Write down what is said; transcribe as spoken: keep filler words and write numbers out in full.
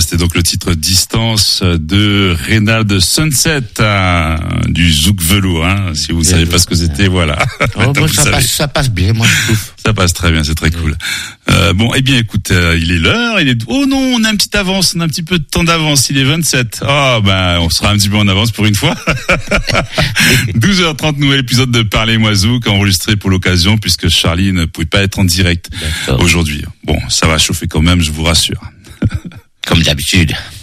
c'était donc le titre Distance de Reynald Sunset, euh, du Zouk Velours, hein. Si vous ne savez pas ce que c'était, voilà. Oh, bon, ça, passe, ça passe bien, moi je trouve. Ça passe très bien, c'est très cool. Euh, bon, eh bien, écoute, euh, il est l'heure, il est, oh non, on a un petit avance, on a un petit peu de temps d'avance, il est vingt-sept. Ah, oh, ben, on sera un petit peu en avance pour une fois. douze heures trente, nouvel épisode de Parlez-moi Zouk, enregistré pour l'occasion, puisque Charlie ne pouvait pas être en direct D'accord. aujourd'hui. Bon, ça va chauffer quand même, je vous rassure. Comme d'habitude.